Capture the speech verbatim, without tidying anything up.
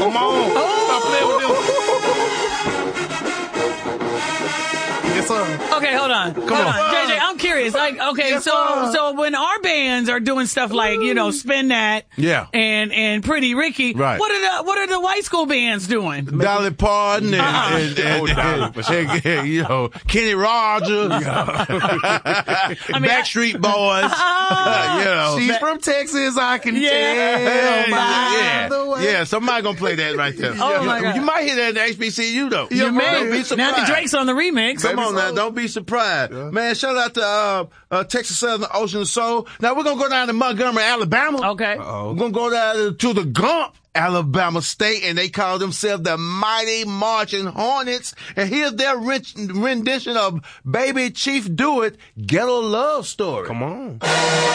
Come on. Stop playing with them. Yes, sir. Okay, hold on. Come hold on. on. J J, I'm curious. Like, okay, Yes, so sir. so when our bands are doing stuff like, you know, Spin That Yeah. and and Pretty Ricky, Right. what are the what are the white school bands doing? Dolly Parton and, Uh-uh. and, and, Oh, Dolly, for sure. and- and, you know, Kenny Rogers, Backstreet Boys, you know. She's from Texas, I can Yeah. tell by yeah, the way. yeah, somebody gonna play that right there. Oh, you, my God. you might hear that in the H B C U though. You may. Don't be Now surprised. that Drake's on the remix. Come on now, don't be surprised. Man, shout out to uh, uh, Texas Southern Ocean Soul. Now we're gonna go down to Montgomery, Alabama. Okay. We're gonna go down to the Gump, Alabama State, and they call themselves the Mighty Marching Hornets. And here's their rich rendition of Baby Chief Do It, Ghetto Love Story. Come on.